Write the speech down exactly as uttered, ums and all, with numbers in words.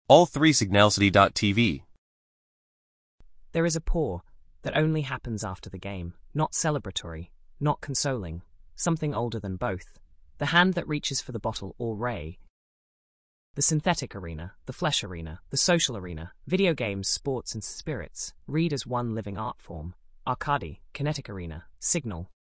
All three signalcity dot t v. There is a pour that only happens after the game, not celebratory, not consoling, something older than both, the hand that reaches for the bottle or ray. The synthetic arena, the flesh arena, the social arena, video games, sports and spirits, read as one living art form. Arcade, kinetic arena, signal,